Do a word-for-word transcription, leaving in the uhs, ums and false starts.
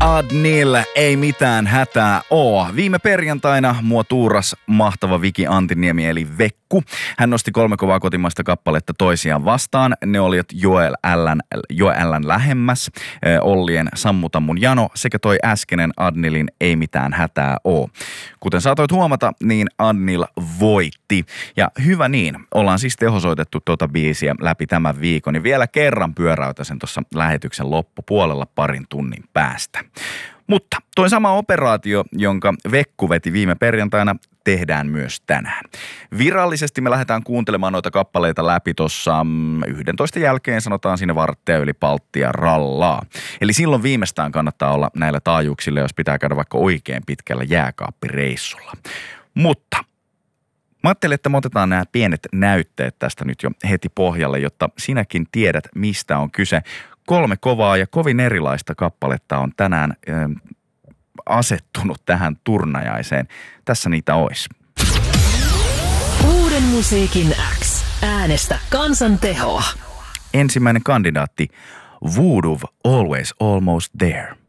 Adnil, ei mitään hätää oo. Viime perjantaina mua tuuras mahtava Viki Antiniemi eli Vekku. Hän nosti kolme kovaa kotimaista kappaletta toisiaan vastaan. Ne olivat Joel L:n, Joel L:n Lähemmäs, Ollien Sammuta mun jano sekä toi äskenen Adnilin Ei mitään hätää oo. Kuten saatoit huomata, niin Adnil voitti. Ja hyvä niin, ollaan siis tehosoitettu tuota biisiä läpi tämän viikon. Ja vielä kerran pyöräytäsen tuossa lähetyksen loppupuolella parin tunnin päästä. Mutta toi sama operaatio, jonka Vekku veti viime perjantaina, tehdään myös tänään. Virallisesti me lähdetään kuuntelemaan noita kappaleita läpi tuossa yhdentoista jälkeen, sanotaan siinä varttia yli palttia rallaa. Eli silloin viimeistään kannattaa olla näillä taajuuksilla, jos pitää käydä vaikka oikein pitkällä jääkaappireissulla. Mutta mä ajattelin, että me otetaan nämä pienet näytteet tästä nyt jo heti pohjalle, jotta sinäkin tiedät, mistä on kyse. Kolme kovaa ja kovin erilaista kappaletta on tänään äh, asettunut tähän turnajaiseen. Tässä niitä ois. Uuden musiikin X. Äänestä kansan tehoa. Ensimmäinen kandidaatti, Voodoo, Always Almost There.